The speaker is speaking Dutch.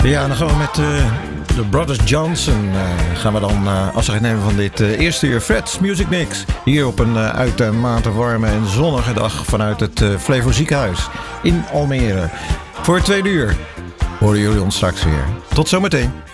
Ja, dan gaan we met de Brothers Johnson. Gaan we dan afscheid nemen van dit eerste uur Fred's Music Mix. Hier op een uitermate warme en zonnige dag vanuit het Flevo Ziekenhuis in Almere. Voor het tweede uur horen jullie ons straks weer. Tot zometeen.